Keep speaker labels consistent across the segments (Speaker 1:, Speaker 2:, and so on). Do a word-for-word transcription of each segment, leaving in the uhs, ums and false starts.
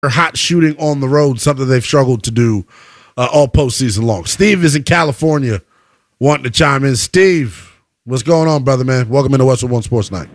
Speaker 1: hot shooting on the road, something they've struggled to do uh, all postseason long. Steve is in California wanting to chime in. Steve, what's going on, brother, man? Welcome into Westwood One Sports Night.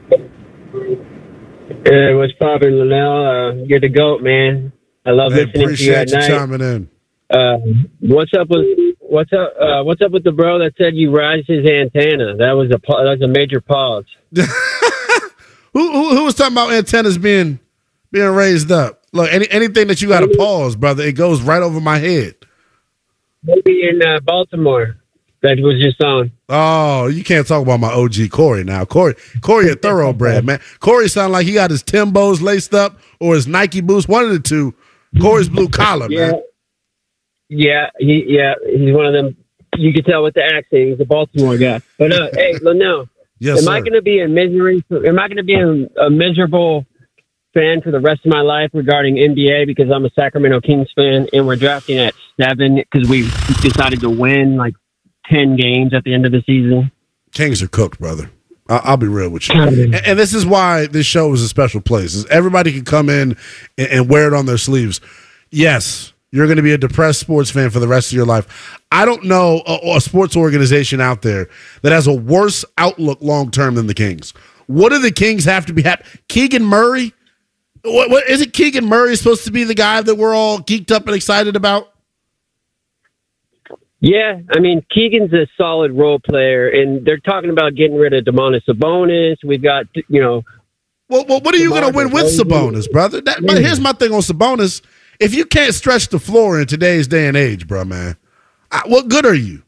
Speaker 2: Hey, what's poppin', Linnell? Uh, you're the GOAT, man. I love
Speaker 1: Hey,
Speaker 2: listening to you at
Speaker 1: appreciate you
Speaker 2: night.
Speaker 1: chiming in.
Speaker 2: Uh, what's up with what's up? Uh, what's up with the bro that said you raised his antenna? That was a pa- that was a major pause.
Speaker 1: who, who who was talking about antennas being being raised up? Look, any, anything that you got to pause, brother, it goes right over my head.
Speaker 2: Maybe in uh, Baltimore. That was just on.
Speaker 1: Oh, you can't talk about my O G Corey now. Corey, Corey, a thoroughbred, man. Corey sound like he got his Timbos laced up or his Nike boots. One of the two. Corey's blue collar,
Speaker 2: Yeah,
Speaker 1: man.
Speaker 2: yeah, he, yeah. He's one of them. You can tell with the accent. He's a Baltimore guy. But uh, hey, Linnell,
Speaker 1: Yes,
Speaker 2: am
Speaker 1: sir.
Speaker 2: I going to be in misery? Am I going to be a, a miserable fan for the rest of my life regarding N B A because I'm a Sacramento Kings fan and we're drafting at seven because we decided to win like ten games at the end of the season?
Speaker 1: Kings are cooked, brother. I- I'll be real with you. And, and this is why this show is a special place. Is everybody can come in and, and wear it on their sleeves. Yes, you're going to be a depressed sports fan for the rest of your life. I don't know a, a sports organization out there that has a worse outlook long term than the Kings. What do the Kings have to be happy? Keegan Murray? What, what is it? Keegan Murray supposed to be the guy that we're all geeked up and excited about?
Speaker 2: Yeah, I mean, Keegan's a solid role player, and they're talking about getting rid of Domantas Sabonis. We've got, you know...
Speaker 1: Well, well what are you going to win with Sabonis, brother? That, but here's my thing on Sabonis. If you can't stretch the floor in today's day and age, bro, man, I, what good are you?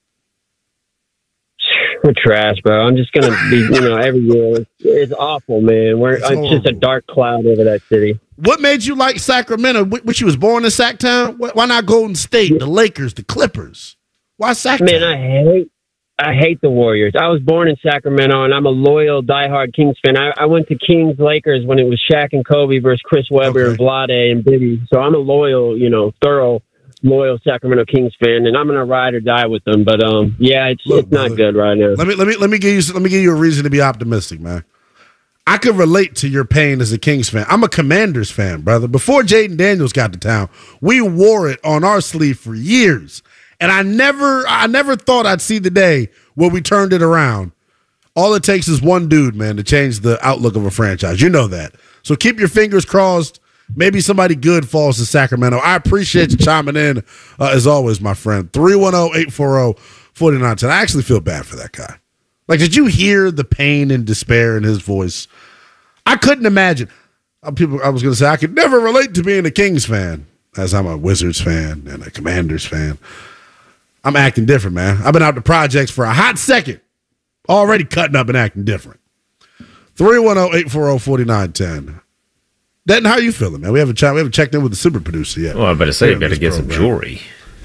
Speaker 2: We're trash, bro. I'm just going to be, you know, every year. It's, it's awful, man. We're
Speaker 1: It's
Speaker 2: it's, just a
Speaker 1: horrible.
Speaker 2: dark cloud over that city.
Speaker 1: What made you like Sacramento? Wh- Which you was born in Sacktown? Wh- Why not Golden State, the Lakers, the Clippers? Why Sacktown?
Speaker 2: Man, I hate I hate the Warriors. I was born in Sacramento, and I'm a loyal, diehard Kings fan. I, I went to Kings Lakers when it was Shaq and Kobe versus Chris Webber
Speaker 1: Okay.
Speaker 2: and Vlade and Bibby. So I'm a loyal, you know, thorough, loyal Sacramento Kings fan, and I'm gonna ride or die with them. But um, yeah, it's
Speaker 1: Look,
Speaker 2: it's not
Speaker 1: brother,
Speaker 2: good right now.
Speaker 1: Let me let me let me give you let me give you a reason to be optimistic, man. I could relate to your pain as a Kings fan. I'm a Commanders fan, brother. Before Jaden Daniels got to town, we wore it on our sleeve for years. And I never I never thought I'd see the day where we turned it around. All it takes is one dude, man, to change the outlook of a franchise. You know that. So keep your fingers crossed. Maybe somebody good falls to Sacramento. I appreciate you chiming in, uh, as always, my friend. three one zero, eight four zero, four nine one zero. I actually feel bad for that guy. Like, did you hear the pain and despair in his voice? I couldn't imagine. Uh, people, I was going to say, I could never relate to being a Kings fan, as I'm a Wizards fan and a Commanders fan. I'm acting different, man. I've been out to projects for a hot second, already cutting up and acting different. three one zero, eight four zero, four nine one zero. Denton, how you feeling, man? We haven't, ch- we haven't checked in with the super producer yet.
Speaker 3: Well, I better say,
Speaker 1: Here
Speaker 3: you
Speaker 1: in
Speaker 3: got to
Speaker 1: this
Speaker 3: get some
Speaker 1: program.
Speaker 3: jewelry.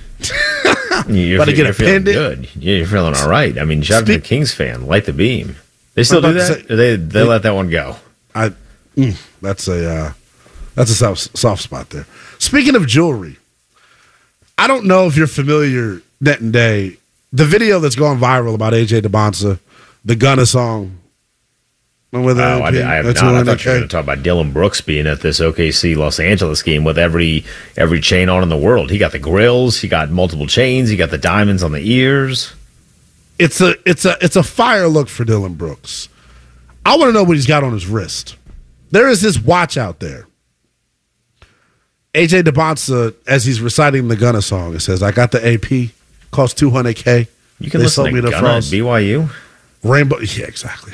Speaker 3: You're,
Speaker 1: About to get
Speaker 3: you're
Speaker 1: a
Speaker 3: feeling
Speaker 1: pendant?
Speaker 3: good. Yeah, you're feeling all right. I mean, shout out to
Speaker 1: Speak-
Speaker 3: the Kings fan. Light the beam. They still
Speaker 1: I'm
Speaker 3: do
Speaker 1: about to
Speaker 3: that?
Speaker 1: say-
Speaker 3: Or they they let that one go?
Speaker 1: I mm, that's a uh, that's a soft, soft spot there. Speaking of jewelry, I don't know if you're familiar, Net and Day, the video that's gone viral about A J DeBonsa, the Gunna song. With
Speaker 3: Oh, I, I have
Speaker 1: That's
Speaker 3: not. I
Speaker 1: one,
Speaker 3: thought you were
Speaker 1: okay.
Speaker 3: going to talk about Dylan Brooks being at this O K C Los Angeles game with every every chain on in the world. He got the grills. He got multiple chains. He got the diamonds on the ears.
Speaker 1: It's a it's a it's a fire look for Dylan Brooks. I want to know what he's got on his wrist. There is this watch out there. A J DeBonsa, as he's reciting the Gunna song, it says, "I got the A P, cost two hundred K.
Speaker 3: You can
Speaker 1: They
Speaker 3: listen
Speaker 1: sold
Speaker 3: to
Speaker 1: me the
Speaker 3: Gunna at
Speaker 1: frost.
Speaker 3: B Y U.
Speaker 1: Rainbow." Yeah, exactly.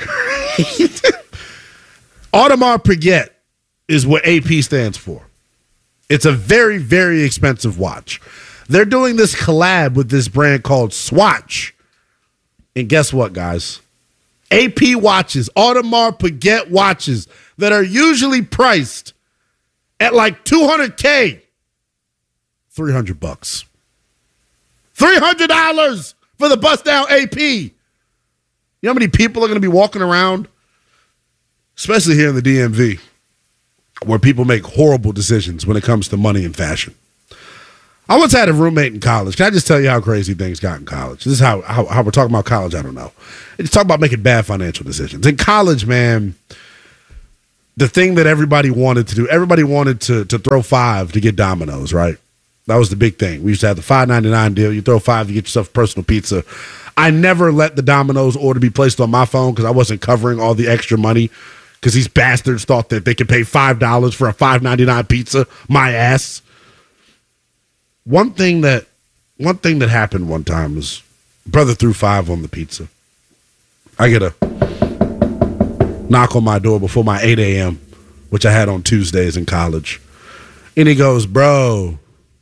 Speaker 1: Audemars Piguet is what A P stands for. It's a very, very expensive watch. They're doing this collab with this brand called Swatch. And guess what, guys? A P watches, Audemars Piguet watches that are usually priced at like two hundred K. three hundred bucks. three hundred dollars for the bust down A P. You know how many people are going to be walking around, especially here in the D M V, where people make horrible decisions when it comes to money and fashion. I once had a roommate in college. Can I just tell you how crazy things got in college? This is how, how, how we're talking about college. I don't know. It's talking about making bad financial decisions. In college, man, the thing that everybody wanted to do. Everybody wanted to to throw five to get Domino's, right? That was the big thing. We used to have the five ninety-nine deal. You throw five to get yourself a personal pizza. I never let the Domino's order be placed on my phone because I wasn't covering all the extra money because these bastards thought that they could pay five dollars for a five ninety-nine pizza. My ass. One thing that one thing that happened one time was brother threw five on the pizza. I get a knock on my door before my eight a.m., which I had on Tuesdays in college. And he goes, bro,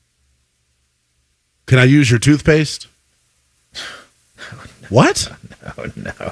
Speaker 1: can I use your toothpaste?
Speaker 3: Oh, no,
Speaker 1: what?
Speaker 3: No, no.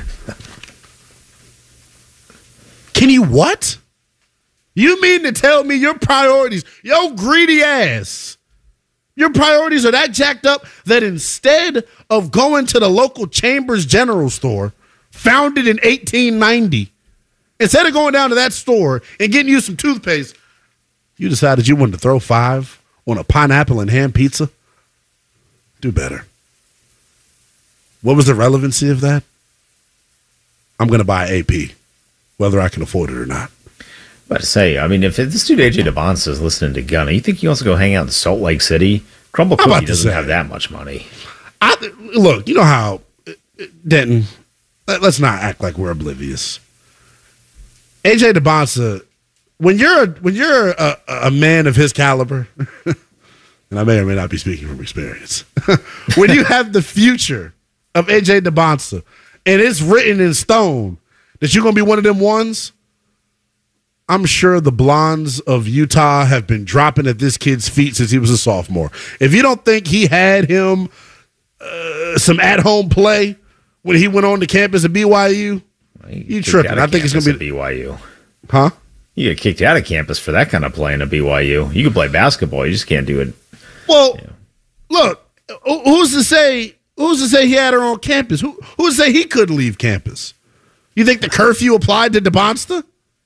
Speaker 1: Can you what? You mean to tell me your priorities, yo greedy ass, your priorities are that jacked up that instead of going to the local Chambers General Store, founded in eighteen ninety, instead of going down to that store and getting you some toothpaste, you decided you wanted to throw five on a pineapple and ham pizza? Do better. What was the relevancy of that? I'm going to buy A P, whether I can afford it or not.
Speaker 3: About to say, I mean, if this dude A J Debonsa is listening to Gunna, you think he wants to go hang out in Salt Lake City? Crumble Cookie doesn't say, have that much money.
Speaker 1: I, look, you know how, Denton, let's not act like we're oblivious. A J Debonsa, when you're a, when you're a, a man of his caliber, and I may or may not be speaking from experience, when you have the future of A J Debonsa and it's written in stone that you're going to be one of them ones, I'm sure the blondes of Utah have been dropping at this kid's feet since he was a sophomore. If you don't think he had him uh, some at-home play when he went on to campus at B Y U, you tripping. I think it's going to be
Speaker 3: B Y U.
Speaker 1: Huh?
Speaker 3: You get kicked out of campus for that kind of playing at B Y U. You can play basketball. You just can't do it.
Speaker 1: Well, yeah. Look, who's to say who's to say he had her on campus? Who, who's to say he couldn't leave campus? You think the curfew applied to DeBonsta?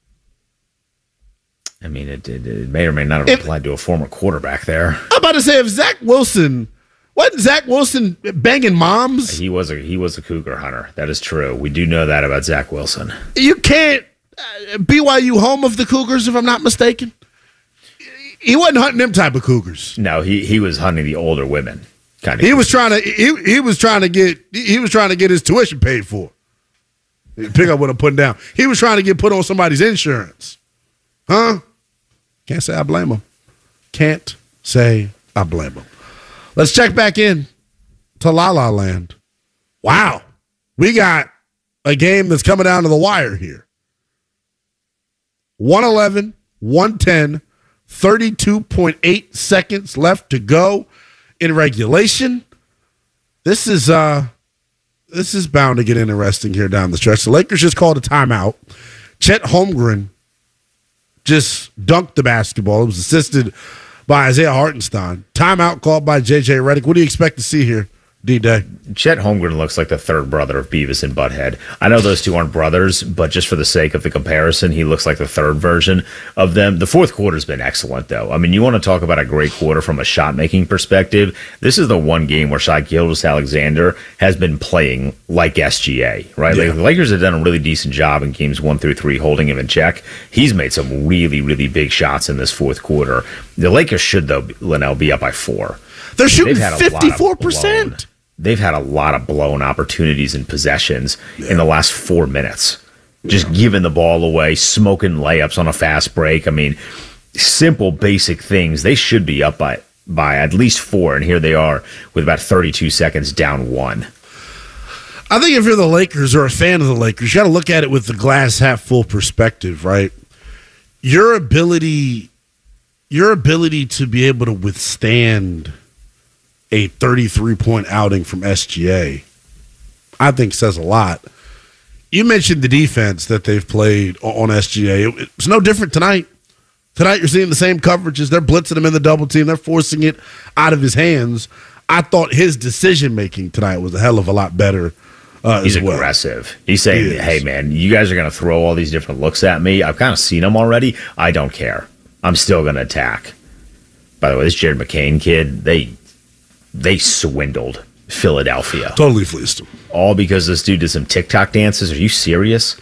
Speaker 3: I mean, it, it, it may or may not have if, applied to a former quarterback there.
Speaker 1: I'm about to say, if Zach Wilson, wasn't Zach Wilson banging moms?
Speaker 3: He was a he was a cougar hunter. That is true. We do know that about Zach Wilson.
Speaker 1: You can't uh, B Y U home of the Cougars, if I'm not mistaken. He wasn't hunting them type of cougars.
Speaker 3: No, he he was hunting the older women. Kind of.
Speaker 1: He was trying to he he was trying to get he was trying to get his tuition paid for. Pick up what I'm putting down. He was trying to get put on somebody's insurance. Huh? Can't say I blame him. Can't say I blame him. Let's check back in to La La Land. Wow. We got a game that's coming down to the wire here. one eleven, one ten, thirty-two point eight seconds left to go in regulation. This is uh this is bound to get interesting here down the stretch. The Lakers just called a timeout. Chet Holmgren just dunked the basketball. It was assisted by Isaiah Hartenstein. Timeout called by J J Redick. What do you expect to see here, D-Day?
Speaker 3: Chet Holmgren looks like the third brother of Beavis and Butthead. I know those two aren't brothers, but just for the sake of the comparison, he looks like the third version of them. The fourth quarter's been excellent, though. I mean, you want to talk about a great quarter from a shot-making perspective. This is the one game where Shai Gilgeous-Alexander has been playing like S G A, right? Yeah. Like, the Lakers have done a really decent job in games one through three holding him in check. He's made some really, really big shots in this fourth quarter. The Lakers should, though, Linnell, be up by four.
Speaker 1: They're shooting fifty-four percent.
Speaker 3: They've had a lot of blown opportunities and possessions yeah. in the last four minutes. Just yeah. giving the ball away, smoking layups on a fast break. I mean, simple, basic things. They should be up by, by at least four, and here they are with about thirty-two seconds down one.
Speaker 1: I think if you're the Lakers or a fan of the Lakers, you got to look at it with the glass half full perspective, right? Your ability, your ability to be able to withstand a thirty-three point outing from S G A, I think says a lot. You mentioned the defense that they've played on S G A. It's no different tonight. Tonight you're seeing the same coverages. They're blitzing him in the double team. They're forcing it out of his hands. I thought his decision-making tonight was a hell of a lot better uh,
Speaker 3: He's
Speaker 1: as well.
Speaker 3: aggressive. He's saying,
Speaker 1: he
Speaker 3: hey, man, you guys are going to throw all these different looks at me. I've kind of seen them already. I don't care. I'm still going to attack. By the way, this Jared McCain kid, they... They swindled Philadelphia.
Speaker 1: Totally fleeced them.
Speaker 3: All because this dude did some TikTok dances. Are you serious?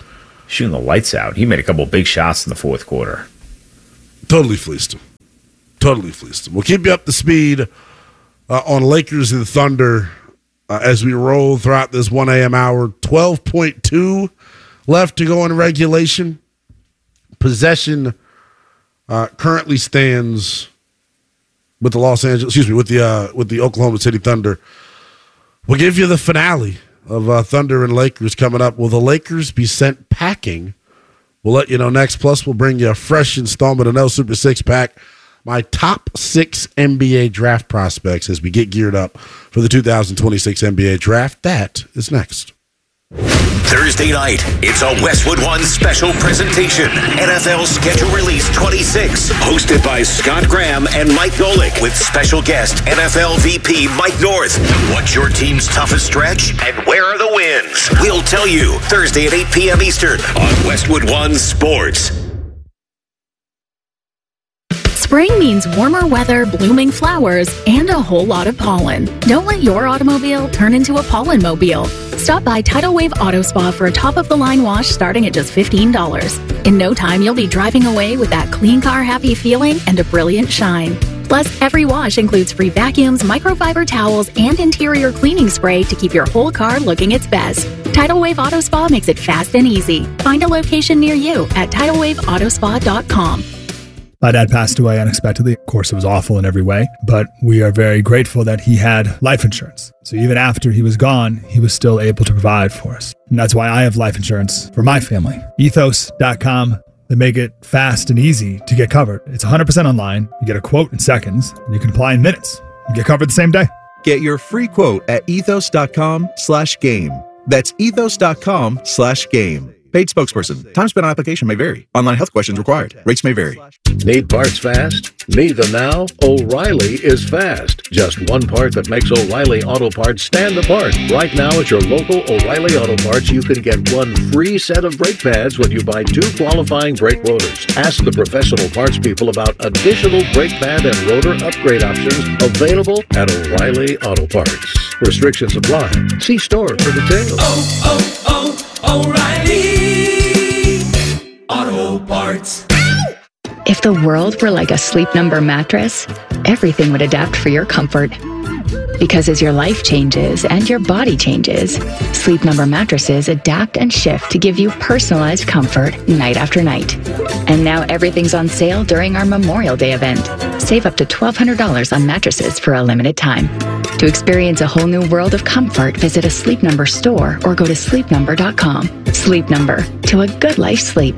Speaker 3: shooting the lights out. He made a couple big shots in the fourth quarter.
Speaker 1: Totally fleeced him. Totally fleeced him. We'll keep you up to speed uh, on Lakers and Thunder uh, as we roll throughout this one a.m. hour. twelve point two left to go in regulation. Possession uh, currently stands with the Los Angeles, excuse me, with the uh, with the Oklahoma City Thunder. We'll give you the finale of uh, Thunder and Lakers coming up. Will the Lakers be sent packing? We'll let you know next. Plus, we'll bring you a fresh installment of No Super Six Pack. My top six N B A draft prospects as we get geared up for the two thousand twenty-six N B A draft. That is next.
Speaker 4: Thursday night, it's a Westwood One special presentation. N F L Schedule Release twenty-six, hosted by Scott Graham and Mike Golick, with special guest N F L V P Mike North. What's your team's toughest stretch, and where are the wins? We'll tell you Thursday at eight p.m. Eastern on Westwood One Sports.
Speaker 5: Spring means warmer weather, blooming flowers, and a whole lot of pollen. Don't let your automobile turn into a pollen mobile. Stop by Tidal Wave Auto Spa for a top-of-the-line wash starting at just fifteen dollars. In no time, you'll be driving away with that clean car happy feeling and a brilliant shine. Plus, every wash includes free vacuums, microfiber towels, and interior cleaning spray to keep your whole car looking its best. Tidal Wave Auto Spa makes it fast and easy. Find a location near you at tidal wave auto spa dot com.
Speaker 6: My dad passed away unexpectedly. Of course, it was awful in every way, but we are very grateful that he had life insurance. So even after he was gone, he was still able to provide for us. And that's why I have life insurance for my family. ethos dot com. They make it fast and easy to get covered. It's one hundred percent online. You get a quote in seconds, and you can apply in minutes. You get covered the same day.
Speaker 7: Get your free quote at ethos dot com slash game. That's ethos dot com slash game. Paid spokesperson. Time spent on application may vary. Online health questions required. Rates may vary.
Speaker 8: Need parts fast? Need them now? O'Reilly is fast. Just one part that makes O'Reilly Auto Parts stand apart. Right now at your local O'Reilly Auto Parts, you can get one free set of brake pads when you buy two qualifying brake rotors. Ask the professional parts people about additional brake pad and rotor upgrade options available at O'Reilly Auto Parts. Restrictions apply. See store for details.
Speaker 9: Oh, oh, oh, O'Reilly Auto Parts.
Speaker 5: If the world were like a Sleep Number mattress, everything would adapt for your comfort. Because as your life changes and your body changes, Sleep Number mattresses adapt and shift to give you personalized comfort night after night. And now everything's on sale during our Memorial Day event. Save up to twelve hundred dollars on mattresses for a limited time. To experience a whole new world of comfort, visit a Sleep Number store or go to sleep number dot com. Sleep Number, to a good life sleep.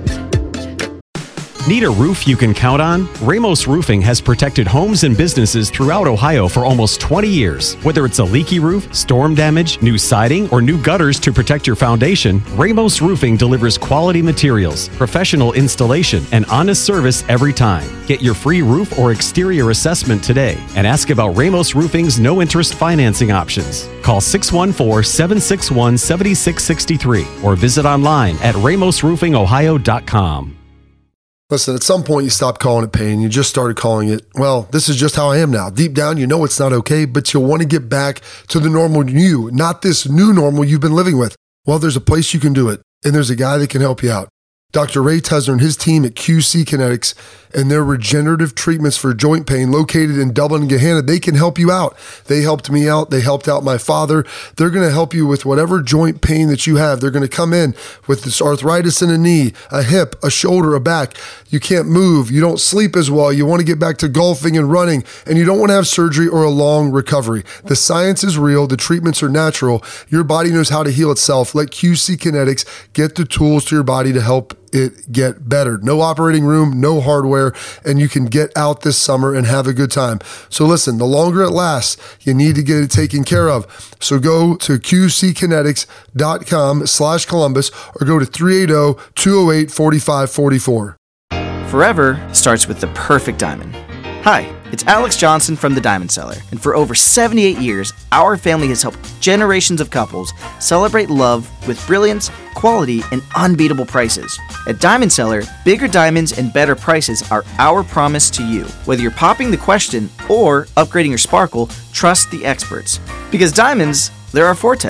Speaker 10: Need a roof you can count on? Ramos Roofing has protected homes and businesses throughout Ohio for almost twenty years. Whether it's a leaky roof, storm damage, new siding, or new gutters to protect your foundation, Ramos Roofing delivers quality materials, professional installation, and honest service every time. Get your free roof or exterior assessment today and ask about Ramos Roofing's no-interest financing options. Call six one four, seven six one, seven six six three or visit online at ramos roofing ohio dot com.
Speaker 11: Listen, at some point you stopped calling it pain. You just started calling it, well, this is just how I am now. Deep down, you know it's not okay, but you'll want to get back to the normal you, not this new normal you've been living with. Well, there's a place you can do it, and there's a guy that can help you out. Doctor Ray Tesner and his team at Q C Kinetics and their regenerative treatments for joint pain located in Dublin and Gahanna, they can help you out. They helped me out. They helped out my father. They're going to help you with whatever joint pain that you have. They're going to come in with this arthritis in a knee, a hip, a shoulder, a back. You can't move. You don't sleep as well. You want to get back to golfing and running, and you don't want to have surgery or a long recovery. The science is real. The treatments are natural. Your body knows how to heal itself. Let Q C Kinetics get the tools to your body to help it get better. No operating room, no hardware, and you can get out this summer and have a good time. So listen, the longer it lasts, you need to get it taken care of. So go to Q C kinetics dot com slash Columbus or go to three eight zero, two zero eight, four five four four.
Speaker 12: Forever starts with the perfect diamond. Hi, it's Alex Johnson from The Diamond Seller, and for over seventy-eight years, our family has helped generations of couples celebrate love with brilliance, quality, and unbeatable prices. At Diamond Seller, bigger diamonds and better prices are our promise to you. Whether you're popping the question or upgrading your sparkle, trust the experts. Because diamonds, they're our forte.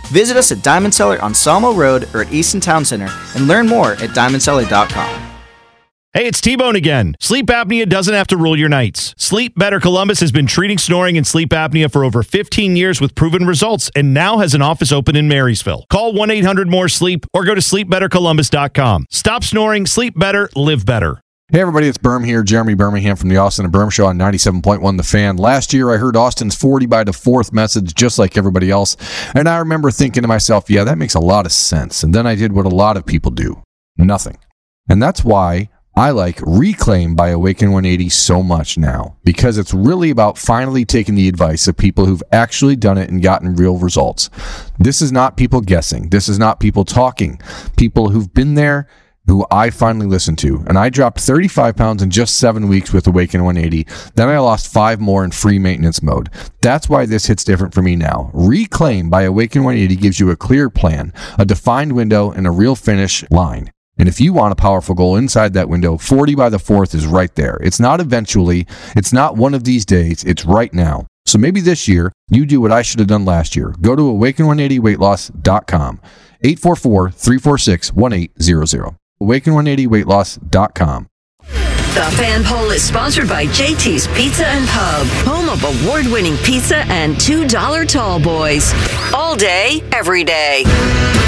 Speaker 12: Visit us at Diamond Cellar on Sawmill Road or at Easton Town Center and learn more at diamond cellar dot com.
Speaker 13: Hey, it's T-Bone again. Sleep apnea doesn't have to rule your nights. Sleep Better Columbus has been treating snoring and sleep apnea for over fifteen years with proven results and now has an office open in Marysville. Call one eight hundred more sleep or go to sleep better columbus dot com. Stop snoring, sleep better, live better.
Speaker 14: Hey everybody, it's Berm here, Jeremy Birmingham from the Austin and Berm Show on ninety-seven point one The Fan. Last year I heard Austin's forty by the fourth message just like everybody else, and I remember thinking to myself, yeah, that makes a lot of sense. And then I did what a lot of people do. Nothing. And that's why I like Reclaim by Awaken one eighty so much now, because it's really about finally taking the advice of people who've actually done it and gotten real results. This is not people guessing. This is not people talking. People who've been there, who I finally listened to. And I dropped thirty-five pounds in just seven weeks with Awaken one eighty. Then I lost five more in free maintenance mode. That's why this hits different for me now. Reclaim by Awaken one eighty gives you a clear plan, a defined window, and a real finish line. And if you want a powerful goal inside that window, forty by the fourth is right there. It's not eventually. It's not one of these days. It's right now. So maybe this year, you do what I should have done last year. Go to awaken one eighty weight loss dot com. eight four four, three four six, one eight zero zero. awaken one eighty weight loss dot com.
Speaker 15: The Fan Poll is sponsored by J T's Pizza and Pub, home of award-winning pizza and two dollar tall boys. All day, every day.